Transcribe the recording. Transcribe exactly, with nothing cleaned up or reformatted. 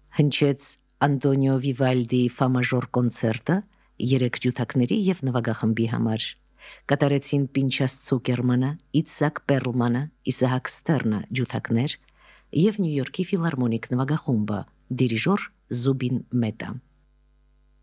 Հնչեց Անտոնիո Վիվալդիի ֆա-մաժոր կոնցերտը երեք ջութակների եւ նվագախմբի համար։ Կատարեցին Պինչաս Ցուկերմանը, Իցակ Պերլմանը, Իսահակ Ստերնը ջութակներ եւ Նյու Յորքի ֆիլհարմոնիկ նվագախումբը, դիրիժոր Զուբին Մետա։